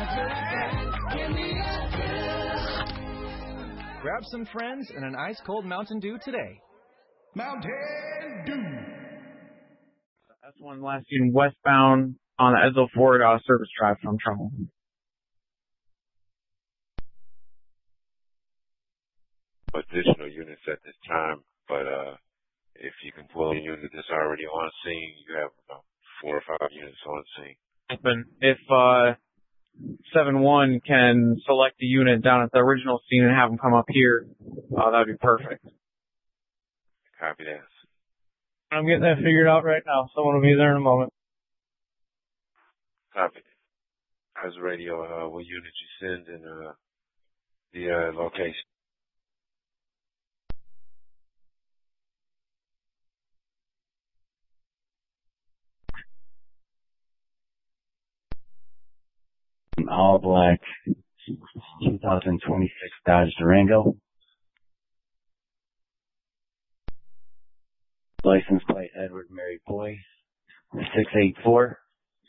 Grab some friends and an ice-cold Mountain Dew today. Mountain Dew. S1 last unit westbound on the Edsel Ford service drive from Trumbull. Additional units at this time, but if you can pull a unit that's already on scene, you have about 4 or 5 units on scene. If 7-1 can select the unit down at the original scene and have them come up here, that would be perfect. Copy that. I'm getting that figured out right now. Someone will be there in a moment. Copy. How's the radio? What unit you send and the location? All black 2026 Dodge Durango. License plate Edward Mary Boy 684.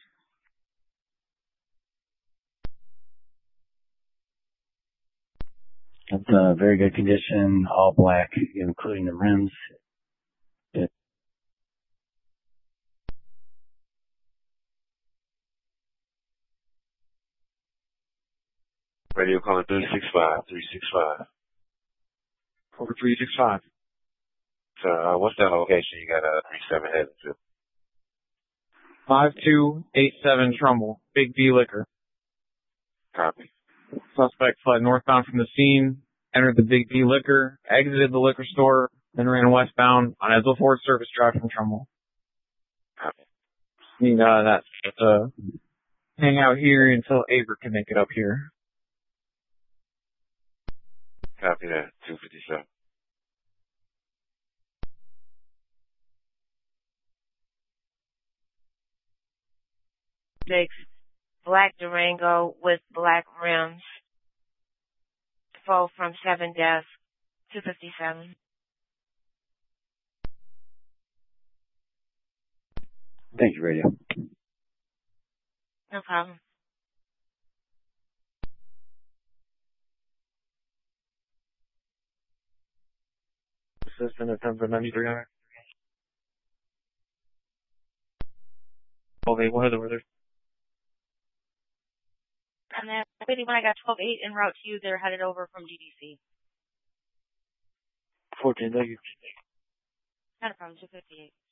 It's a very good condition, all black, including the rims. Radio calling 365. Over 365. So, what's that location you got 37 heading to? 5287 Trumbull, Big B Liquor. Copy. Suspect fled northbound from the scene, entered the Big B Liquor, exited the liquor store, then ran westbound on Edsel Ford Service Drive from Trumbull. Copy. Need that hang out here until Aber can make it up here. Copy that. 257. Black Durango with black rims. Fall from 7 desk 257. Thank you, radio. No problem. Assistant at 9300. Oh, what are the weather? And then when I got 12-8 en route to you, they're headed over from DDC. 14, thank you. Not a problem, 258.